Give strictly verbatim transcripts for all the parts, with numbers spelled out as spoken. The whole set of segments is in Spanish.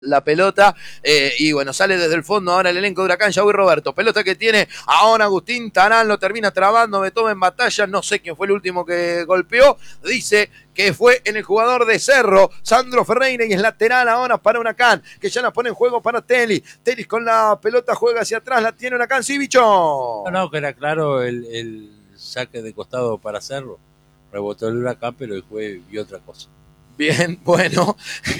la pelota, eh, y bueno, sale desde el fondo ahora el elenco de Huracán, ya voy Roberto, pelota que tiene ahora Agustín Tarán, lo termina trabando, me toma en batalla, no sé quién fue el último que golpeó, dice que fue en el jugador de Cerro, Sandro Ferreira, y es lateral ahora para Huracán, que ya la pone en juego para Telis, Telis con la pelota juega hacia atrás, la tiene Huracán, sí, bicho. No, no, que era claro el, el saque de costado para Cerro, rebotó el Huracán, pero el juez vio otra cosa. Bien, bueno,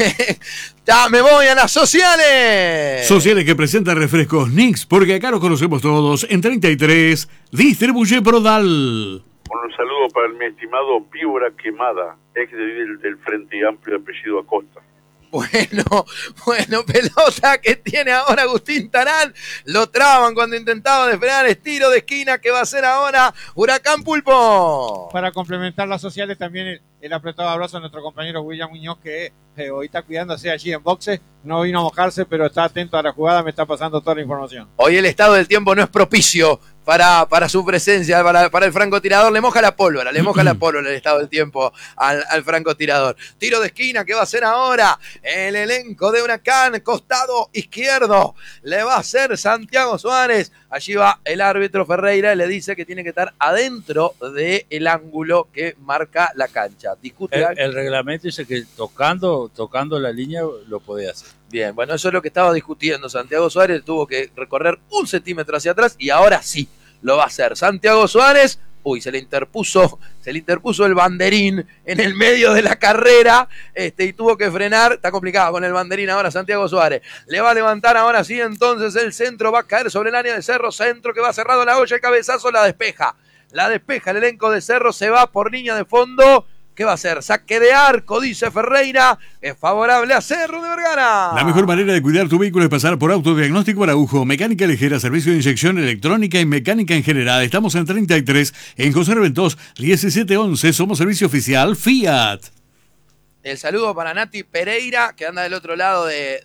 ya me voy a las sociales. Sociales que presenta refrescos Nix, porque acá los conocemos todos. En treinta y tres, distribuye Prodal. Un saludo para mi estimado Víbora Quemada, ex del, del Frente Amplio de apellido Acosta. Bueno, bueno, pelota que tiene ahora Agustín Tarán, lo traban cuando intentaba despegar, estilo de esquina que va a hacer ahora Huracán Pulpo. Para complementar las sociales también el, el apretado abrazo a nuestro compañero William Muñoz, que eh, hoy está cuidándose allí en boxe, no vino a mojarse, pero está atento a la jugada, me está pasando toda la información. Hoy el estado del tiempo no es propicio para, para su presencia, para, para el francotirador, le moja la pólvora, le moja la pólvora el estado del tiempo al, al francotirador. Tiro de esquina que va a hacer ahora el elenco de Huracán, costado izquierdo, le va a hacer Santiago Suárez, allí va el árbitro Ferreira, le dice que tiene que estar adentro del ángulo que marca la cancha. Discute el, el reglamento dice que tocando, tocando la línea lo podía hacer. Bien, bueno, eso es lo que estaba discutiendo. Santiago Suárez tuvo que recorrer un centímetro hacia atrás y ahora sí lo va a hacer. Santiago Suárez, uy, se le interpuso, se le interpuso el banderín en el medio de la carrera, este, y tuvo que frenar. Está complicado con el banderín ahora Santiago Suárez. Le va a levantar ahora sí, entonces el centro va a caer sobre el área de Cerro, centro que va cerrado la olla, el cabezazo la despeja. La despeja el elenco de Cerro, se va por línea de fondo. ¿Qué va a hacer? Saque de arco, dice Ferreira. Es favorable a Cerro de Vergara. La mejor manera de cuidar tu vehículo es pasar por Autodiagnóstico Araujo, mecánica ligera, servicio de inyección electrónica y mecánica en general. Estamos en treinta y tres, en José Reventós, diecisiete once. Somos servicio oficial Fiat. El saludo para Nati Pereira, que anda del otro lado de,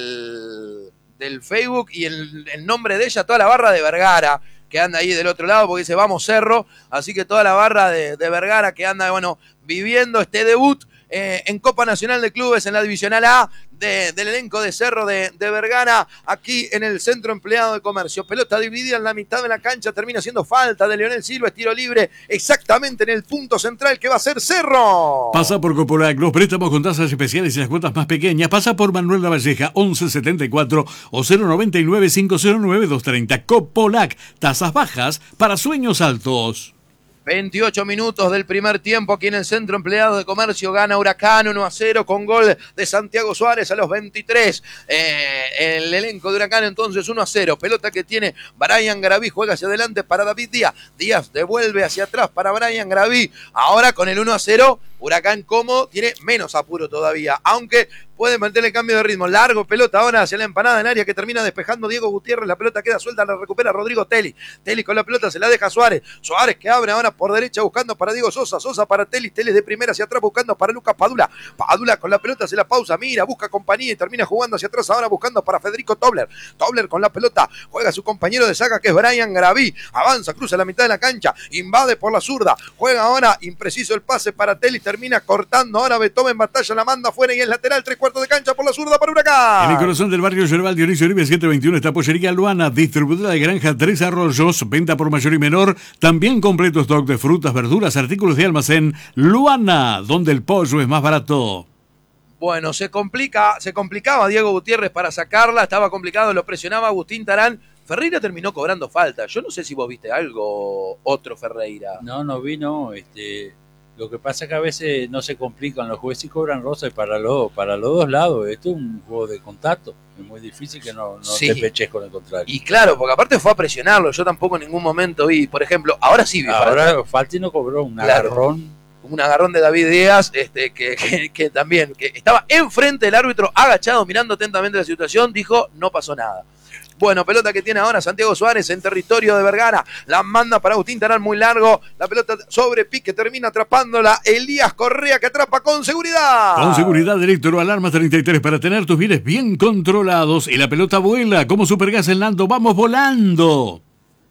del, del Facebook. Y el, el nombre de ella, toda la barra de Vergara, que anda ahí del otro lado, porque dice vamos Cerro. Así que toda la barra de, de Vergara que anda, bueno, viviendo este debut eh, en Copa Nacional de Clubes en la Divisional A de, del elenco de Cerro de, de Vergara, aquí en el Centro Empleado de Comercio. Pelota dividida en la mitad de la cancha, termina siendo falta de Leonel Silva, es tiro libre exactamente en el punto central que va a ser Cerro. Pasa por Copolac, los préstamos con tasas especiales y las cuotas más pequeñas. Pasa por Manuel Lavalleja, once setenta y cuatro o cero noventa y nueve, cinco cero nueve, dos treinta. Copolac, tasas bajas para sueños altos. veintiocho minutos del primer tiempo aquí en el Centro Empleado de Comercio. Gana Huracán uno a cero con gol de Santiago Suárez a los veintitrés. Eh, el elenco de Huracán entonces uno a cero. Pelota que tiene Brian Graví, juega hacia adelante para David Díaz. Díaz devuelve hacia atrás para Brian Graví. Ahora con el uno a cero, Huracán como tiene menos apuro todavía, aunque puede mantener el cambio de ritmo. Largo pelota ahora hacia la empanada en área que termina despejando Diego Gutiérrez. La pelota queda suelta, la recupera Rodrigo Telis. Telis con la pelota se la deja Suárez. Suárez que abre ahora por derecha buscando para Diego Sosa. Sosa para Telis. Telis de primera hacia atrás buscando para Lucas Padula. Padula con la pelota se la pausa, mira, busca compañía y termina jugando hacia atrás ahora buscando para Federico Tobler. Tobler con la pelota juega a su compañero de saga que es Brian Graví. Avanza, cruza la mitad de la cancha, invade por la zurda. Juega ahora, impreciso el pase para Telis. Termina cortando ahora Beethoven, batalla, la manda afuera y es lateral, tres cuartos de cancha por la zurda para Huracán. En el corazón del barrio Yerbal, Dionisio Uribe setecientos veintiuno, está Pollería Luana, distribuidora de Granja Tres Arroyos, venta por mayor y menor, también completo stock de frutas, verduras, artículos de almacén. Luana, donde el pollo es más barato. Bueno, se complica, se complicaba Diego Gutiérrez para sacarla, estaba complicado, lo presionaba Agustín Tarán. Ferreira terminó cobrando falta. Yo no sé si vos viste algo, otro Ferreira. No, no vi, no, este... Lo que pasa es que a veces no se complican los jueces y cobran rosa y para los, para los dos lados. Esto es un juego de contacto. Es muy difícil que no, no sí. te peches con el contrario. Y claro, porque aparte fue a presionarlo. Yo tampoco en ningún momento vi, por ejemplo, ahora sí vi. Ahora Falti no cobró un claro. agarrón. Un agarrón de David Díaz, este, que, que, que también que estaba enfrente del árbitro, agachado, mirando atentamente la situación, dijo, no pasó nada. Bueno, pelota que tiene ahora Santiago Suárez en territorio de Vergara. La manda para Agustín Tarán muy largo. La pelota sobre pique, termina atrapándola Elías Correa, que atrapa con seguridad. Con seguridad, Electro Alarma treinta y tres para tener tus bienes bien controlados. Y la pelota vuela como Supergas en Lando. ¡Vamos volando!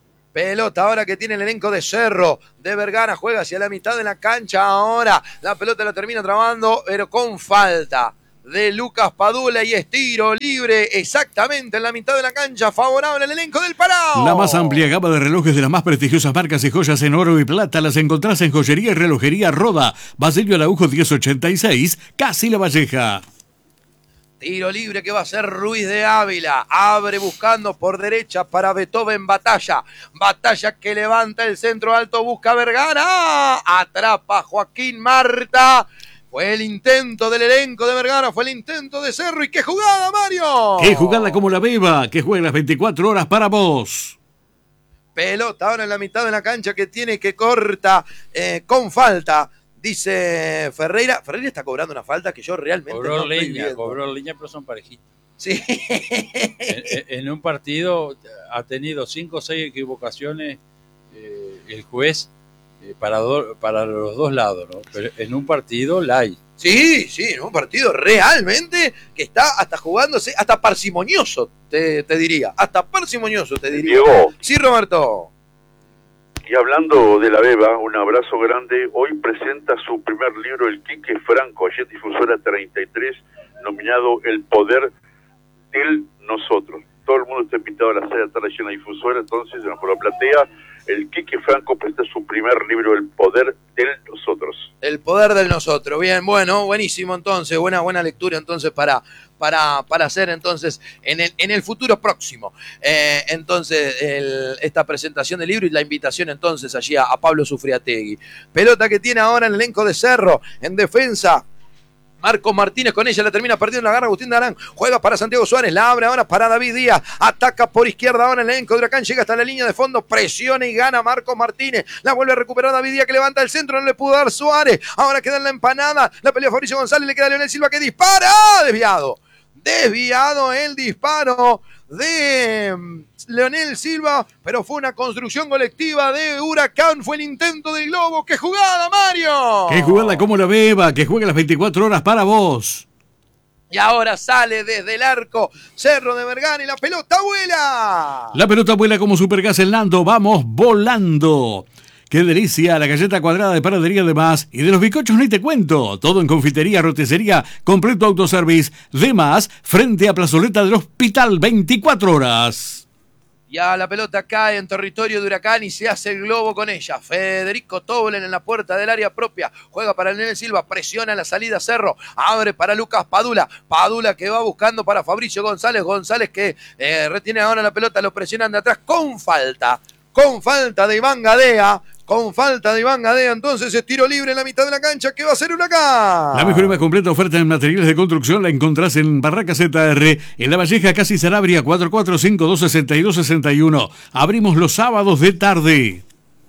Pelota ahora que tiene el elenco de Cerro de Vergara. Juega hacia la mitad de la cancha ahora. La pelota la termina trabando, pero con falta de Lucas Padula y es tiro libre exactamente en la mitad de la cancha, favorable al elenco del Parao. La más amplia gama de relojes de las más prestigiosas marcas y joyas en oro y plata las encontrás en Joyería y Relojería Roda, Basilio Araujo diez ochenta y seis, casi La Valleja. Tiro libre que va a ser Ruiz de Ávila. Abre buscando por derecha para Beethoven Batalla. Batalla que levanta el centro alto, busca Vergara. Atrapa Joaquín Marta. Fue el intento del elenco de Vergara, fue el intento de Cerro. ¿Y qué jugada, Mario? Qué jugada como la Beba, que juega las veinticuatro horas para vos. Pelota ahora en la mitad de la cancha que tiene que corta eh, con falta. Dice Ferreira, Ferreira está cobrando una falta que yo realmente cobró no estoy leña, viendo. cobró leña, pero son parejitos. Sí. En, en un partido ha tenido cinco o seis equivocaciones eh, el juez eh, para, do, para los dos lados, ¿no? Pero en un partido la hay. Sí, sí, en un partido realmente que está hasta jugándose, hasta parsimonioso, te, te diría. Hasta parsimonioso, te diría. Diego. Sí, Roberto. Y hablando de la Beba, un abrazo grande. Hoy presenta su primer libro, el Quique Franco, ayer Difusora treinta y tres, nominado El Poder del Nosotros. Todo el mundo está invitado a la sede de tarde llena Difusora, entonces en la platea, el Quique Franco presenta su primer libro, El Poder del Nosotros. El Poder del Nosotros. Bien, bueno, buenísimo entonces, buena buena lectura entonces para para para hacer entonces en el en el futuro próximo. Eh, entonces el, esta presentación del libro y la invitación entonces allí a, a Pablo Sufriategui. Pelota que tiene ahora el elenco de Cerro en defensa. Marcos Martínez con ella, la termina perdiendo, la agarra Agustín Darán, juega para Santiago Suárez, la abre ahora para David Díaz, ataca por izquierda ahora el elenco de Huracán, llega hasta la línea de fondo, presiona y gana Marcos Martínez, la vuelve a recuperar David Díaz que levanta el centro, no le pudo dar Suárez, ahora queda en la empanada, la pelea Fabricio González, le queda a Leonel Silva que dispara, desviado, desviado el disparo de Leonel Silva, pero fue una construcción colectiva de Huracán, fue el intento del globo. ¡Qué jugada, Mario! ¡Qué jugada como la Beba, que juega las veinticuatro horas para vos! Y ahora sale desde el arco Cerro de Vergara y la pelota vuela. La pelota vuela como Supergas el Nando, vamos volando. ¡Qué delicia! La galleta cuadrada de panadería de Más. Y de los bizcochos ni te cuento. Todo en confitería, roticería, completo autoservice. De Más, frente a Plazoleta del Hospital, veinticuatro horas. Ya la pelota cae en territorio de Huracán y se hace el globo con ella. Federico Toblen en la puerta del área propia. Juega para Leonel Silva, presiona la salida Cerro. Abre para Lucas Padula. Padula que va buscando para Fabricio González. González que eh, retiene ahora la pelota, lo presionan de atrás con falta. Con falta de Iván Gadea. Con falta de Iván Gadea, entonces es tiro libre en la mitad de la cancha. ¿Qué va a hacer Huracán? La mejor y más completa oferta en materiales de construcción la encontrás en Barraca Z R, en La Valleja, casi Sanabria, cuatro cuatro cinco dos seis dos seis uno. Abrimos los sábados de tarde.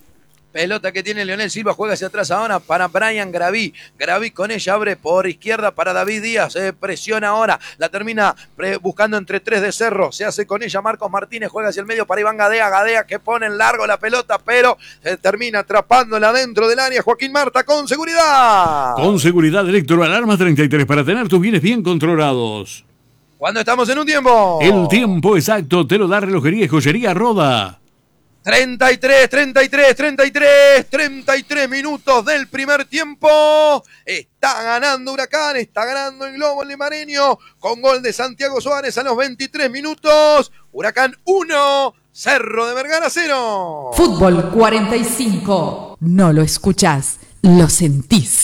Pelota que tiene Leonel Silva, juega hacia atrás ahora para Brian Graví. Graví con ella abre por izquierda para David Díaz. Eh, presiona ahora, la termina pre- buscando entre tres de Cerro. Se hace con ella Marcos Martínez, juega hacia el medio para Iván Gadea. Gadea que pone en largo la pelota, pero eh, termina atrapándola dentro del área. Joaquín Marta con seguridad. Con seguridad Electroalarma treinta y tres para tener tus bienes bien controlados. ¿Cuándo estamos en un tiempo? El tiempo exacto te lo da Relojería y Joyería Roda. treinta y tres, treinta y tres, treinta y tres, treinta y tres minutos del primer tiempo. Está ganando Huracán, está ganando el globo limareño con gol de Santiago Suárez a los veintitrés minutos. Huracán uno, Cerro de Vergara cero. Fútbol cuarenta y cinco. No lo escuchás, lo sentís.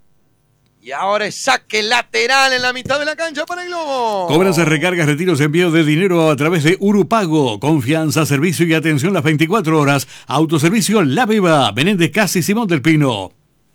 Y ahora es saque lateral en la mitad de la cancha para el globo. Cobranzas, recargas, retiros, envío de dinero a través de Urupago. Confianza, servicio y atención las veinticuatro horas. Autoservicio La Beba, Menéndez Casi, Simón del Pino.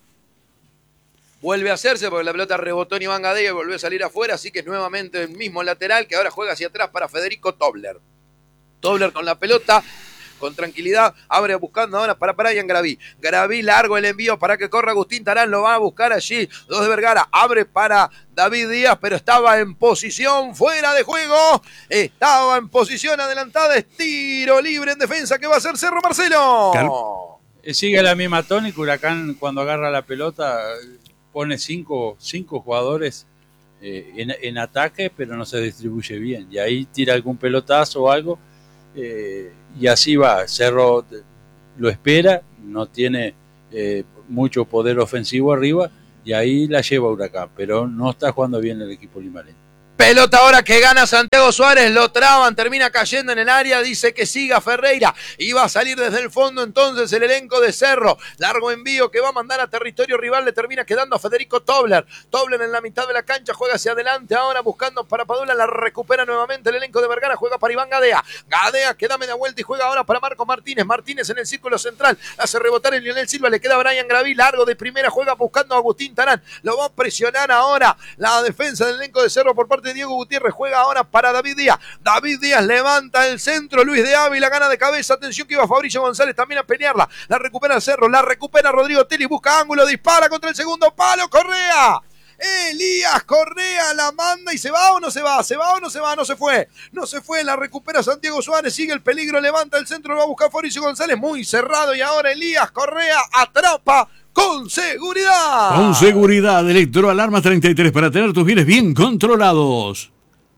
Vuelve a hacerse porque la pelota rebotó en Iván Gadea y volvió a salir afuera, así que nuevamente el mismo lateral que ahora juega hacia atrás para Federico Tobler. Tobler con la pelota, con tranquilidad, abre buscando ahora para Brian Graví. Graví largo el envío para que corra Agustín Tarán, lo va a buscar allí. Dos de Vergara, abre para David Díaz, pero estaba en posición fuera de juego. Estaba en posición adelantada, es tiro libre en defensa que va a hacer Cerro Marcelo. Car- Sigue la misma tónica. Huracán cuando agarra la pelota pone cinco, cinco jugadores eh, en, en ataque, pero no se distribuye bien. Y ahí tira algún pelotazo o algo. Eh, y así va. Cerro lo espera, no tiene eh, mucho poder ofensivo arriba y ahí la lleva Huracán, pero no está jugando bien el equipo limareño. Pelota ahora que gana Santiago Suárez, lo traban, termina cayendo en el área, dice que siga Ferreira y va a salir desde el fondo entonces el elenco de Cerro. Largo envío que va a mandar a territorio rival, le termina quedando a Federico Tobler. Tobler en la mitad de la cancha, juega hacia adelante ahora buscando para Padula, la recupera nuevamente el elenco de Vergara, juega para Iván Gadea. Gadea que da media vuelta y juega ahora para Marcos Martínez. Martínez en el círculo central, hace rebotar en Lionel Silva, le queda a Brian Graví, largo de primera, juega buscando a Agustín Tarán. Lo va a presionar ahora la defensa del elenco de Cerro por parte de Diego Gutiérrez, juega ahora para David Díaz. David Díaz levanta el centro, Luis de Ávila gana de cabeza, atención que iba Fabricio González también a pelearla, la recupera Cerro, la recupera Rodrigo Teli, busca ángulo, dispara contra el segundo palo, Correa. Elías Correa la manda y se va o no se va, se va o no se va, no se fue, no se fue, la recupera Santiago Suárez, sigue el peligro, levanta el centro, lo va a buscar Fabricio González, muy cerrado y ahora Elías Correa atrapa con seguridad. Con seguridad, Electroalarma treinta y tres para tener tus bienes bien controlados.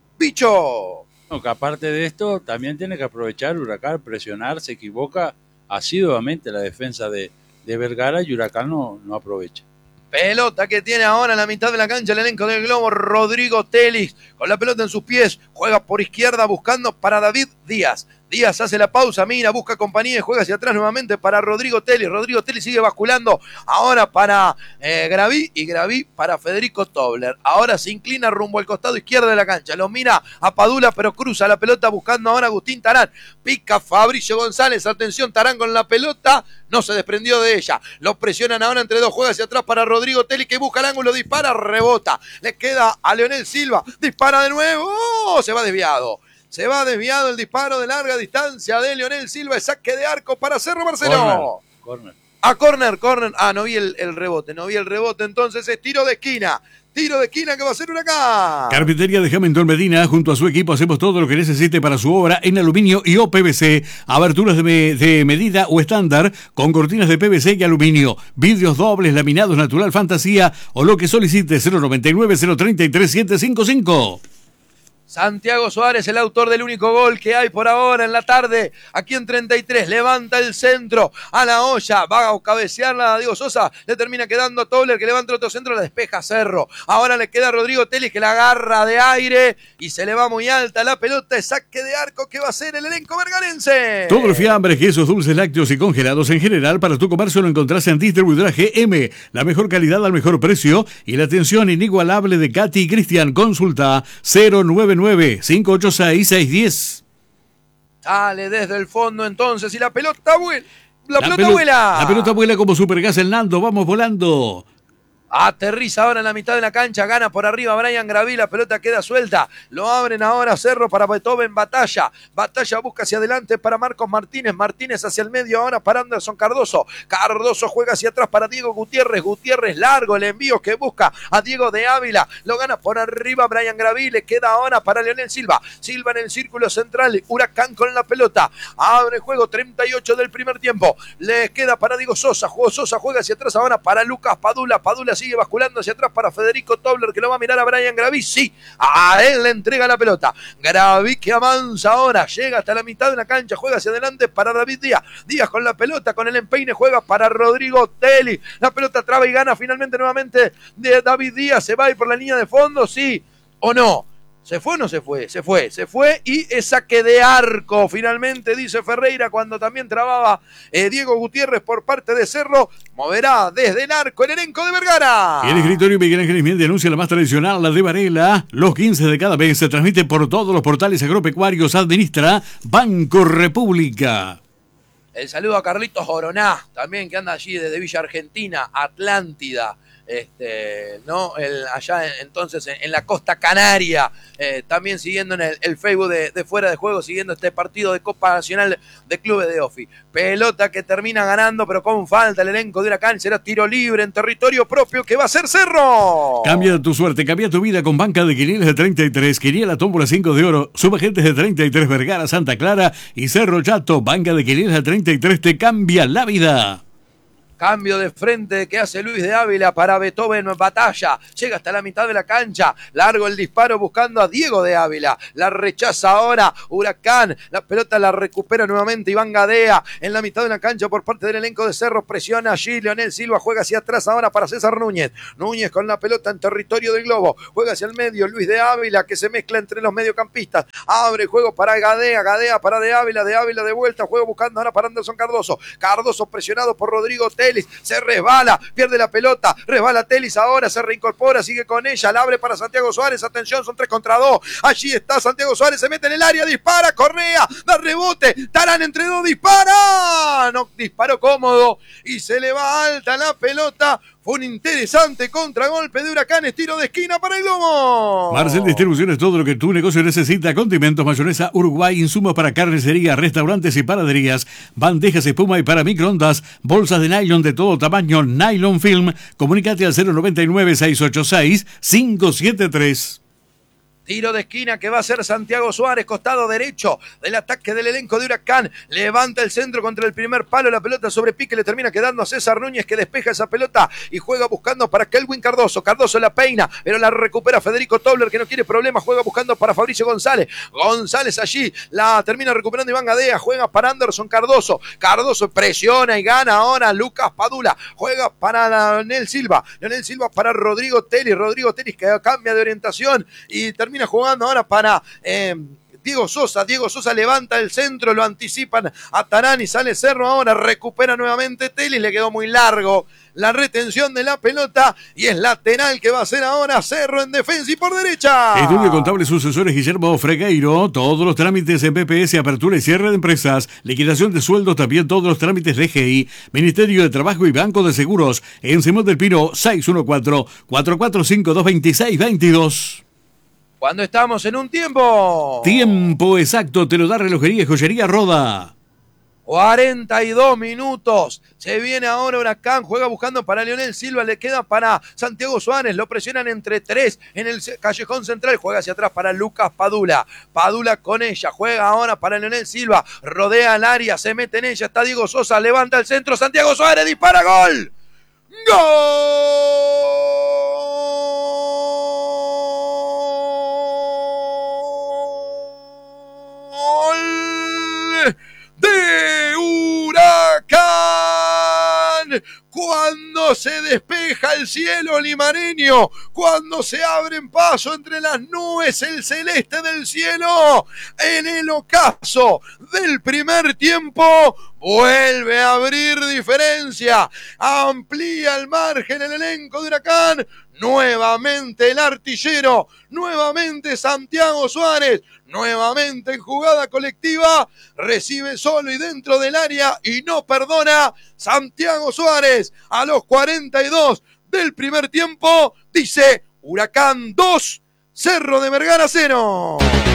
Bicho. No, que aparte de esto, también tiene que aprovechar Huracán, presionar, se equivoca asiduamente la defensa de, de Vergara y Huracán no, no aprovecha. Pelota que tiene ahora en la mitad de la cancha el elenco del Globo, Rodrigo Telis, con la pelota en sus pies, juega por izquierda buscando para David Díaz. Díaz hace la pausa, mira, busca compañía y juega hacia atrás nuevamente para Rodrigo Telis. Rodrigo Telis sigue basculando ahora para eh, Graví y Graví para Federico Tobler. Ahora se inclina rumbo al costado izquierdo de la cancha. Lo mira a Padula, pero cruza la pelota buscando ahora a Agustín Tarán. Pica Fabricio González. Atención, Tarán con la pelota. No se desprendió de ella. Lo presionan ahora entre dos. Juega hacia atrás para Rodrigo Telis que busca el ángulo. Dispara, rebota. Le queda a Leonel Silva. Dispara de nuevo. ¡Oh! Se va desviado. Se va desviado el disparo de larga distancia de Leonel Silva. El saque de arco para Cerro Barceló. Corner, corner. A corner, corner. Ah, no vi el, el rebote, no vi el rebote. Entonces es tiro de esquina. Tiro de esquina que va a ser Huracán. Carpintería de Jamendón Medina, junto a su equipo hacemos todo lo que necesite para su obra en aluminio y o P V C, aberturas de, me, de medida o estándar, con cortinas de P V C y aluminio, vidrios dobles, laminados natural fantasía o lo que solicite. Cero noventa y nueve, cero treinta y tres, siete cinco cinco. Santiago Suárez, el autor del único gol que hay por ahora en la tarde, aquí en treinta y tres, levanta el centro a la olla, va a cabecearla a Diego Sosa, le termina quedando a Tobler que levanta el otro centro, la despeja Cerro, ahora le queda a Rodrigo Telis que la agarra de aire y se le va muy alta la pelota, de saque de arco que va a ser el elenco vergarense. Todo el fiambre, quesos, dulces, lácteos y congelados en general para tu comercio lo encontrás en Distribuidora G M, la mejor calidad al mejor precio y la atención inigualable de Katy y Cristian. Consulta cero nueve nueve, cinco ocho seis, seis uno cero. Sale desde el fondo entonces y la pelota vuela. La, la pelota vuela. La pelota vuela como Supergas el Nando. Vamos volando. Aterriza ahora en la mitad de la cancha, gana por arriba Brian Graví, la pelota queda suelta, lo abren ahora Cerro para Beethoven, Batalla, Batalla busca hacia adelante para Marcos Martínez, Martínez hacia el medio ahora para Anderson Cardoso, Cardoso juega hacia atrás para Diego Gutiérrez, Gutiérrez largo el envío que busca a Diego de Ávila, lo gana por arriba Brian Graví, le queda ahora para Leonel Silva, Silva en el círculo central, Huracán con la pelota, abre el juego, treinta y ocho del primer tiempo, le queda para Diego Sosa, juego Sosa juega hacia atrás ahora para Lucas Padula, Padula sigue basculando hacia atrás para Federico Tobler que lo va a mirar a Brian Graví, sí, a él le entrega la pelota, Graví que avanza ahora, llega hasta la mitad de la cancha, juega hacia adelante para David Díaz, Díaz con la pelota, con el empeine juega para Rodrigo Teli, la pelota traba y gana finalmente nuevamente de David Díaz, se va a ir por la línea de fondo, sí o no. ¿Se fue o no se fue? Se fue, se fue y es saque de arco finalmente, dice Ferreira, cuando también trababa eh, Diego Gutiérrez por parte de Cerro, moverá desde el arco el elenco de Vergara. Y el escritorio Miguel Ángel Ismiel denuncia la más tradicional, la de Varela, los quince de cada mes, se transmite por todos los portales agropecuarios, administra Banco República. El saludo a Carlitos Oroná, también que anda allí desde Villa Argentina, Atlántida. Este, ¿no? El, allá en, entonces en, en la costa canaria, eh, también siguiendo en el, el Facebook de, de Fuera de Juego, siguiendo este partido de Copa Nacional de Clubes de Ofi. Pelota que termina ganando, pero con falta el elenco de Huracán, será tiro libre en territorio propio que va a ser Cerro. Cambia tu suerte, cambia tu vida con banca de quinielas de treinta y tres, quiniela tómbola cinco de oro, subagentes de treinta y tres, Vergara, Santa Clara y Cerro Chato. Banca de quiniela de treinta y tres te cambia la vida. Cambio de frente que hace Luis de Ávila para Beethoven Batalla. Llega hasta la mitad de la cancha. Largo el disparo buscando a Diego de Ávila. La rechaza ahora Huracán. La pelota la recupera nuevamente Iván Gadea. En la mitad de la cancha por parte del elenco de Cerro. Presiona allí Leonel Silva. Juega hacia atrás ahora para César Núñez. Núñez con la pelota en territorio del globo. Juega hacia el medio. Luis de Ávila que se mezcla entre los mediocampistas. Abre juego para Gadea. Gadea para de Ávila. De Ávila de vuelta. Juego buscando ahora para Anderson Cardoso. Cardoso presionado por Rodrigo Telis. Se resbala, pierde la pelota, resbala Telis ahora, se reincorpora, sigue con ella, la abre para Santiago Suárez, atención, son tres contra dos, allí está Santiago Suárez, se mete en el área, dispara, Correa, da rebote, Tarán entre dos, dispara, no, disparó cómodo y se le va alta la pelota. Fue un interesante contragolpe de Huracán, tiro de esquina para el Globo. Marcel Distribución es todo lo que tu negocio necesita. Condimentos, mayonesa, Uruguay, insumos para carnicería, restaurantes y panaderías, bandejas, espuma y para microondas, bolsas de nylon de todo tamaño, Nylon Film. Comunícate al cero noventa y nueve, seiscientos ochenta y seis, quinientos setenta y tres. Tiro de esquina que va a ser Santiago Suárez, costado derecho del ataque del elenco de Huracán. Levanta el centro contra el primer palo, la pelota sobre pique le termina quedando a César Núñez que despeja esa pelota y juega buscando para Kelvin Cardoso. Cardoso la peina, pero la recupera Federico Tobler que no quiere problemas, juega buscando para Fabricio González. González allí la termina recuperando Iván Gadea, juega para Anderson Cardoso. Cardoso presiona y gana ahora Lucas Padula. Juega para Leonel Silva. Leonel Silva para Rodrigo Telis. Rodrigo Telis que cambia de orientación y termina jugando ahora para eh, Diego Sosa. Diego Sosa levanta el centro, lo anticipan a Tarán y sale Cerro ahora, recupera nuevamente Telis, le quedó muy largo la retención de la pelota y es lateral que va a hacer ahora Cerro en defensa y por derecha. Estudio Contable Sucesores Guillermo Fregueiro, todos los trámites en B P S, apertura y cierre de empresas, liquidación de sueldos, también todos los trámites de G I, Ministerio de Trabajo y Banco de Seguros, en Simón del Pino seis uno cuatro, cuatro cuatro cinco, dos dos seis dos dos. Cuando estamos en un tiempo. Tiempo exacto, te lo da Relojería y Joyería Roda. cuarenta y dos minutos. Se viene ahora Huracán, juega buscando para Leonel Silva, le queda para Santiago Suárez, lo presionan entre tres en el callejón central, juega hacia atrás para Lucas Padula. Padula con ella, juega ahora para Leonel Silva, rodea el área, se mete en ella, está Diego Sosa, levanta el centro, Santiago Suárez, dispara, gol. ¡Gol! De Huracán, cuando se despeja el cielo limareño, cuando se abren paso entre las nubes el celeste del cielo, en el ocaso del primer tiempo, vuelve a abrir diferencia, amplía el margen el elenco de Huracán, nuevamente el artillero, nuevamente Santiago Suárez, nuevamente en jugada colectiva, recibe solo y dentro del área y no perdona. Santiago Suárez a los cuarenta y dos del primer tiempo dice Huracán dos, Cerro de Vergara cero.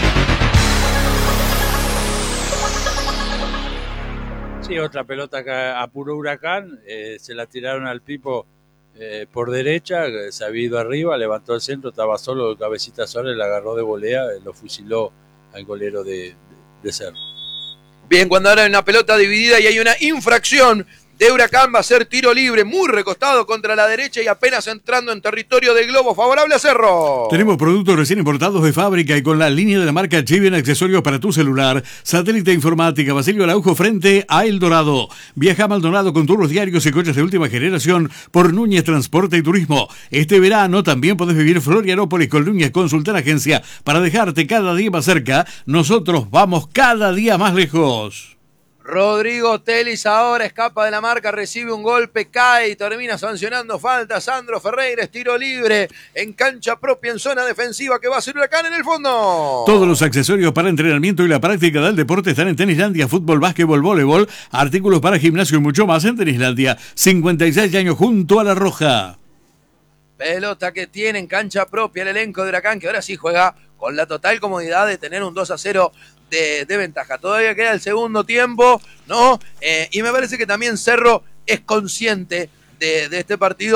Sí, otra pelota que apuró Huracán, eh, se la tiraron al Pipo eh, por derecha, se había ido arriba, levantó el centro, estaba solo, el Cabecita Suárez, la agarró de volea, lo fusiló al golero de, de, de Cerro. Bien, cuando ahora hay una pelota dividida y hay una infracción de Huracán, va a ser tiro libre, muy recostado contra la derecha y apenas entrando en territorio del globo, favorable a Cerro. Tenemos productos recién importados de fábrica y con la línea de la marca Chivian, accesorios para tu celular, satélite informática, Basilio Araujo frente a El Dorado. Viaja a Maldonado con turnos diarios y coches de última generación por Núñez Transporte y Turismo. Este verano también podés vivir Florianópolis con Núñez Consultar Agencia para dejarte cada día más cerca. Nosotros vamos cada día más lejos. Rodrigo Telis ahora escapa de la marca, recibe un golpe, cae y termina sancionando falta. Sandro Ferreira, tiro libre en cancha propia en zona defensiva que va a ser Huracán en el fondo. Todos los accesorios para entrenamiento y la práctica del deporte están en Tenislandia, fútbol, básquetbol, voleibol, artículos para gimnasio y mucho más en Tenislandia. cincuenta y seis años junto a La Roja. Pelota que tiene en cancha propia el elenco de Huracán, que ahora sí juega con la total comodidad de tener un dos a cero De, de ventaja. Todavía queda el segundo tiempo, ¿no? Eh, y me parece que también Cerro es consciente de, de este partido, de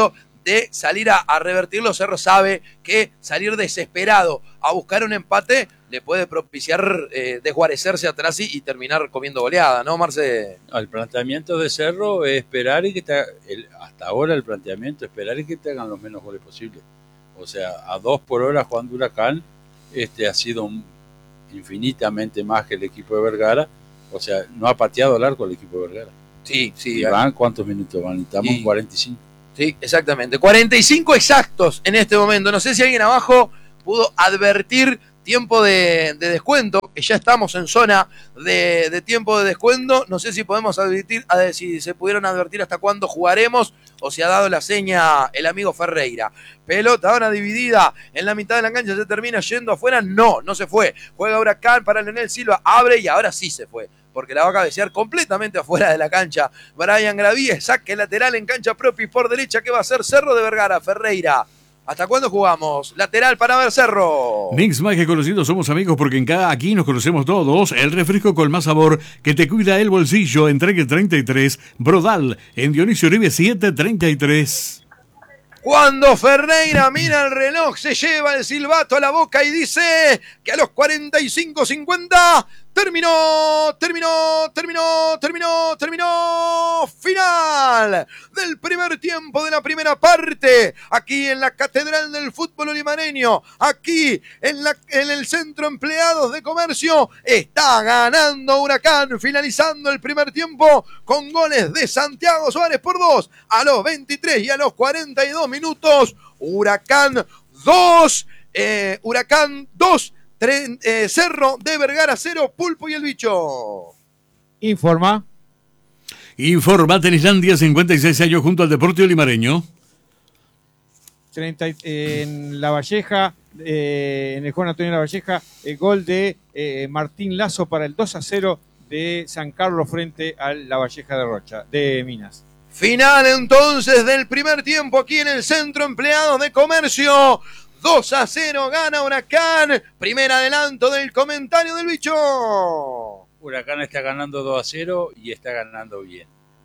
de salir a, a revertirlo. Cerro sabe que salir desesperado a buscar un empate le puede propiciar eh, desguarecerse atrás y, y terminar comiendo goleada, ¿no, Marce? El planteamiento de Cerro es esperar y que te, el, hasta ahora el planteamiento es esperar y que te hagan los menos goles posibles. O sea, a dos por hora jugando Huracán, este ha sido un, infinitamente más que el equipo de Vergara. O sea, no ha pateado al arco el equipo de Vergara. Sí, sí. ¿Y van cuántos minutos van? Estamos en y, cuarenta y cinco. Sí, exactamente. cuarenta y cinco exactos en este momento. No sé si alguien abajo pudo advertir tiempo de, de descuento, que ya estamos en zona de, de tiempo de descuento. No sé si podemos advertir, a ver, si se pudieron advertir hasta cuándo jugaremos o si ha dado la seña el amigo Ferreira. Pelota ahora dividida en la mitad de la cancha, se termina yendo afuera. No, no se fue. Juega Huracán para Leonel Silva, abre y ahora sí se fue, porque la va a cabecear completamente afuera de la cancha. Brian Gravíez, saque lateral en cancha propia y por derecha, ¿qué va a hacer? Cerro de Vergara, Ferreira. ¿Hasta cuándo jugamos? Lateral para ver Cerro. Mix más que conocidos somos amigos porque en cada aquí nos conocemos todos. El refresco con más sabor que te cuida el bolsillo. Entregue treinta y tres, Brodal, en Dionisio Uribe siete treinta y tres. Cuando Ferreira mira el reloj, se lleva el silbato a la boca y dice que a los cuarenta y cinco cincuenta terminó, terminó, terminó, terminó, terminó, final del primer tiempo de la primera parte, aquí en la Catedral del Fútbol Limareño, aquí en, la, en el Centro Empleados de Comercio, está ganando Huracán, finalizando el primer tiempo con goles de Santiago Suárez por dos, a los veintitrés y a los cuarenta y dos minutos, Huracán dos, eh, Huracán dos, Tre- eh, Cerro de Vergara cero, Pulpo y el Bicho. Informa. Informa Tenislandia, cincuenta y seis años junto al Deportivo Limareño. treinta, eh, en La Valleja, eh, en el Juan Antonio La Valleja, el gol de eh, Martín Lazo para el dos a cero de San Carlos frente al La Valleja de Rocha, de Minas. Final entonces del primer tiempo aquí en el Centro Empleados de Comercio. dos a cero gana Huracán. Primer adelanto del comentario del Bicho. Huracán está ganando dos a cero y está ganando bien.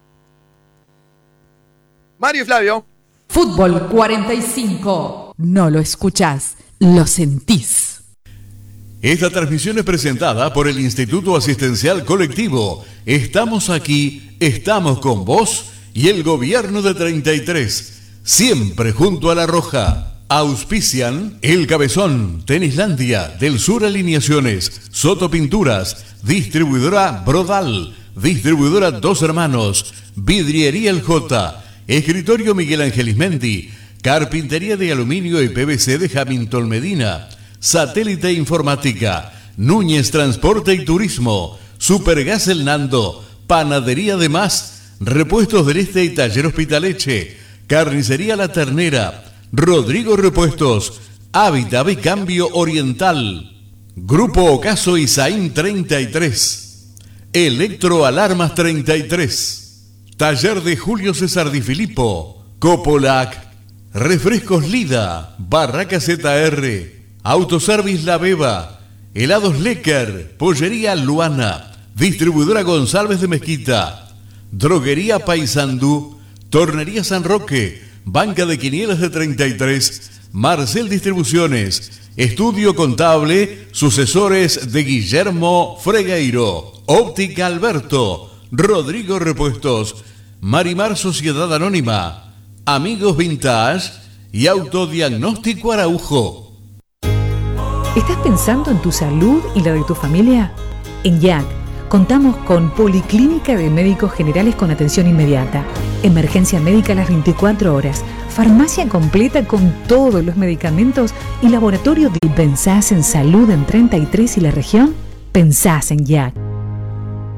Mario y Flavio. Fútbol cuarenta y cinco. No lo escuchás, lo sentís. Esta transmisión es presentada por el Instituto Asistencial Colectivo. Estamos aquí, estamos con vos y el Gobierno de treinta y tres. Siempre junto a La Roja. Auspician El Cabezón, Tenislandia, Del Sur Alineaciones, Soto Pinturas, Distribuidora Brodal, Distribuidora Dos Hermanos, Vidriería El J, Escritorio Miguel Ángel Ismendi, Carpintería de Aluminio y P V C de Hamilton Medina, Satélite Informática, Núñez Transporte y Turismo, Supergas El Nando, Panadería de Más, Repuestos del Este y Taller Hospitaleche, Carnicería La Ternera, Rodrigo Repuestos, Hábitat y Cambio Oriental, Grupo Ocaso Isaín treinta y tres, Electroalarmas treinta y tres, Taller de Julio César Di Filippo, Copolac, Refrescos Lida, Barraca Z R, Autoservice La Beba, Helados Lecker, Pollería Luana, Distribuidora González de Mezquita, Droguería Paysandú, Tornería San Roque, Banca de Quinielas de treinta y tres, Marcel Distribuciones, Estudio Contable, Sucesores de Guillermo Fregueiro, Óptica Alberto, Rodrigo Repuestos, Marimar Sociedad Anónima, Amigos Vintage y Autodiagnóstico Araujo. ¿Estás pensando en tu salud y la de tu familia? En Y A C contamos con Policlínica de Médicos Generales con atención inmediata, emergencia médica a las veinticuatro horas, farmacia completa con todos los medicamentos y laboratorio de... ¿Pensás en salud en treinta y tres y la región? Pensás en Y A C.